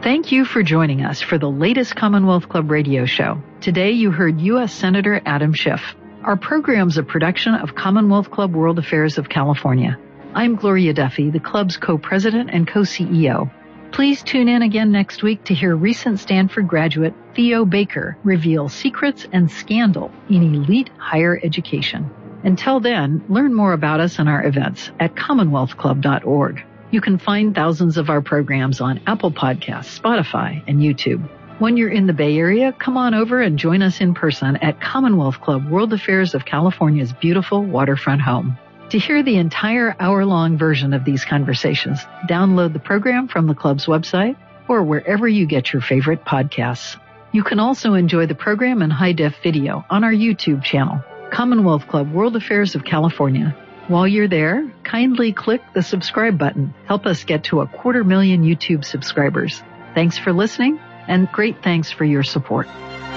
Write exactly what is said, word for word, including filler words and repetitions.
Thank you for joining us for the latest Commonwealth Club radio show. Today you heard U S Senator Adam Schiff. Our program's a production of Commonwealth Club World Affairs of California. I'm Gloria Duffy, the club's co-president and co-C E O. Please tune in again next week to hear recent Stanford graduate Theo Baker reveal secrets and scandal in elite higher education. Until then, learn more about us and our events at commonwealth club dot org. You can find thousands of our programs on Apple Podcasts, Spotify, and YouTube. When you're in the Bay Area, come on over and join us in person at Commonwealth Club World Affairs of California's beautiful waterfront home. To hear the entire hour-long version of these conversations, download the program from the club's website or wherever you get your favorite podcasts. You can also enjoy the program in high-def video on our YouTube channel, Commonwealth Club World Affairs of California. While you're there, kindly click the subscribe button. Help us get to a quarter million YouTube subscribers. Thanks for listening, and great thanks for your support.